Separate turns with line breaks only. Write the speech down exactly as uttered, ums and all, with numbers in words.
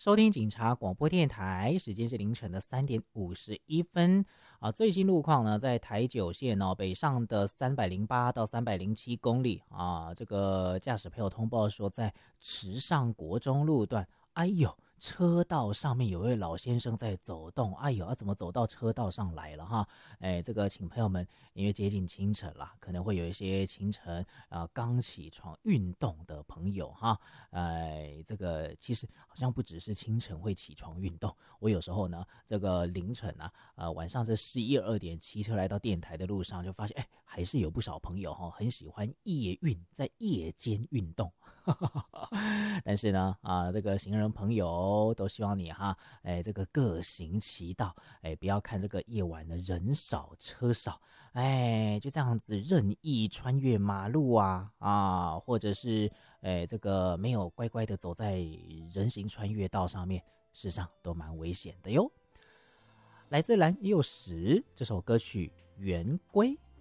收听警察广播电台，时间是凌晨的三点五十一分啊。最新路况呢，在台九线哦，北上的三百零八到三百零七公里啊。这个驾驶朋友通报说，在池上国中路段，哎呦，车道上面有位老先生在走动，哎呦，要、啊、怎么走到车道上来了哈？哎，这个请朋友们，因为接近清晨啦，可能会有一些清晨啊刚起床运动的朋友哈，哎，这个其实好像不只是清晨会起床运动，我有时候呢，这个凌晨啊，呃晚上这十一二点骑车来到电台的路上，就发现哎，还是有不少朋友哈、哦，很喜欢夜运，在夜间运动。但是呢，啊，这个行人朋友都希望你哈，哎，这个各行其道，哎，不要看这个夜晚的人少车少，哎，就这样子任意穿越马路啊啊，或者是哎这个没有乖乖的走在人行穿越道上面，事实上都蛮危险的哟。来自蓝又时这首歌曲《圆规》。